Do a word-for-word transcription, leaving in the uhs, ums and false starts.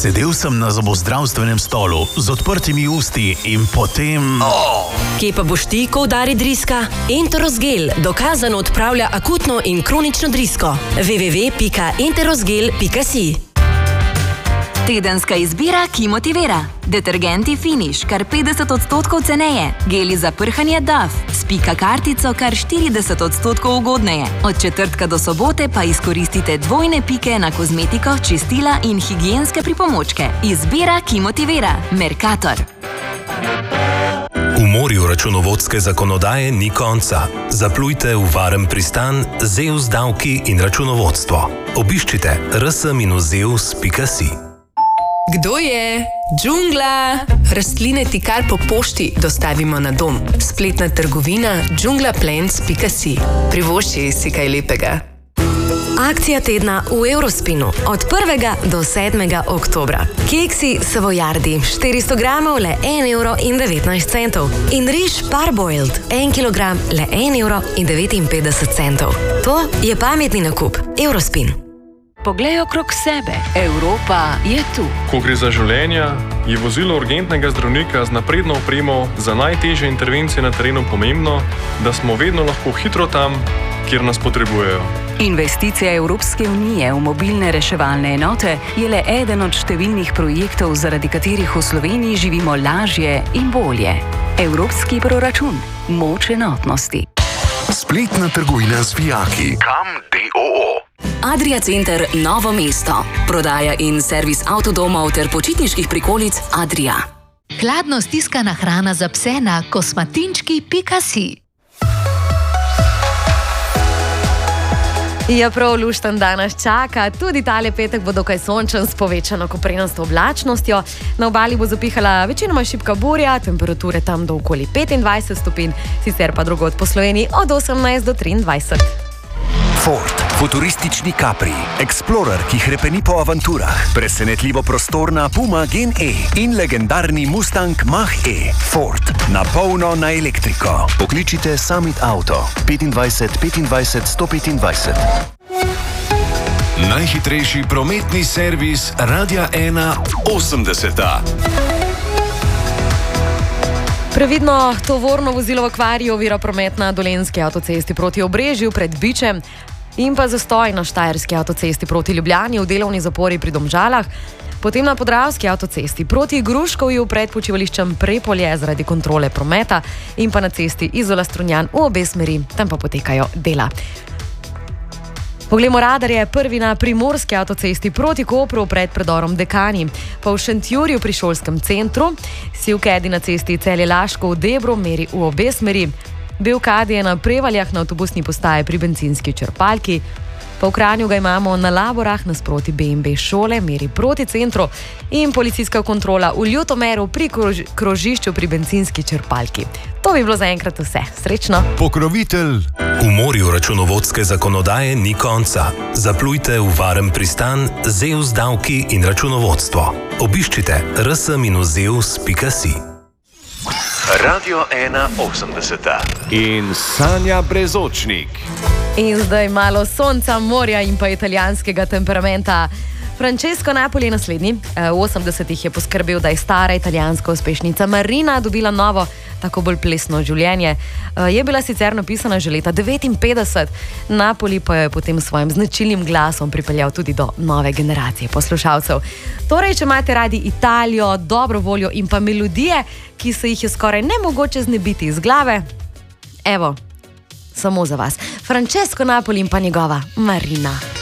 Sedel sem na zobozdravstvenem stolu z odprtimi usti in potem... Oh! Kje pa boš ti, ko udari driska? Enterosgel dokazano odpravlja akutno in kronično drisko. w w w pika enterosgel pika si. Tedenska izbira, ki motivira. Detergenti Finish, kar petdeset odstotkov ceneje. Geli za prhanje Dove, s pika kartico kar štirideset odstotkov ugodneje. Od četrtka do sobote pa izkoristite dvojne pike na kozmetiko, čistila in higienske pripomočke. Izbira, ki motivira. Mercator. V morju računovodske zakonodaje ni konca. Zaplujte v varen pristan Zeus davki in računovodstvo. Obiščite r s minus zeus pika si. Kdo je? Džungla! Rastline ti kar po pošti dostavimo na dom. Spletna trgovina džungla plants pika si. Privošči si kaj lepega. Akcija tedna v Eurospinu od prvega do sedmega oktobra. Keksi Savoiardi štiristo gramov le en evro in devetnajst centov in riž Parboiled en kilogram le en evro in devetinpetdeset centov. To je pametni nakup. Eurospin. Poglej okrog sebe. Evropa je tu. Ko gre za življenja, je vozilo urgentnega zdravnika z napredno opremo za najtežje intervencije na terenu pomembno, da smo vedno lahko hitro tam, kjer nas potrebujejo. Investicija Evropske unije v mobilne reševalne enote je le eden od številnih projektov, zaradi katerih v Sloveniji živimo lažje in bolje. Evropski proračun. Moč enotnosti. Spletna trgovina z vijaki. Kam D O O. Adria Center Novo mesto. Prodaja in servis avtodomov ter počitniških prikolic Adria. Hladno stiskana hrana za pse na kosmatinčki pika si. Ja, prav lušten dan nas čaka. Tudi tale petek bo dokaj sončen s povečano koprenasto oblačnostjo. Na obali bo zapihala večinoma šibka burja, temperature tam do okoli petindvajset stopinj, sicer pa drugod po Sloveniji od osemnajst do triindvajset. Ford, futuristični Capri, Explorer, ki hrepeni po avanturah, presenetljivo prostorna Puma Gen E in legendarni Mustang Mach-E. Ford, na polno na elektriko. Pokličite Summit Auto petindvajset petindvajset sto petindvajset. Najhitrejši prometni servis Radia ena osemdeseta. Previdno tovorno vozilo v akvariju ovira promet na Dolenjski avtocesti proti Obrežju pred Bičem in pa zastoj na Štajerski avtocesti proti Ljubljani v delovni zapori pri Domžalah, potem na Podravski avtocesti proti Gruškovju pred počivališčem Prepolje zaradi kontrole prometa in pa na cesti Izola-Strunjan v obe smeri, tam pa potekajo dela. Poglejmo radarje. Prvi na Primorski avtocesti proti Kopru pred predorom Dekani, pa v Šentjurju pri šolskem centru, Sivkedi na cesti Celje-Laško v Debru meri v obe smeri, Belkadi je na Prevaljah na avtobusni postaji pri bencinski črpalki, pa v Kranju ga imamo na Laborah nasproti B in B šole meri proti centru in policijska kontrola v Ljutomeru pri krožišču pri bencinski črpalki. To bi bilo zaenkrat vse. Srečno! Pokrovitelj. V morju računovodske zakonodaje ni konca. Zaplujte v varen pristan Zeus davki in računovodstvo. Obiščite r s minus zeus pika si. Radio ena osemdeseta. In Sanja Brezočnik. In zdaj malo sonca, morja in pa italijanskega temperamenta. Francesco Napoli je naslednji. V osemdesetih je poskrbel, da je stara italijanska uspešnica Marina dobila novo, tako bolj plesno življenje. Je bila sicer napisana že leta devetinpetdeset, Napoli pa je potem s svojim značilnim glasom pripeljal tudi do nove generacije poslušalcev. Torej, če imate radi Italijo, dobro voljo in pa melodije, ki se jih je skoraj nemogoče znebiti iz glave, evo, samo za vas. Francesco Napoli in pa njegova Marina.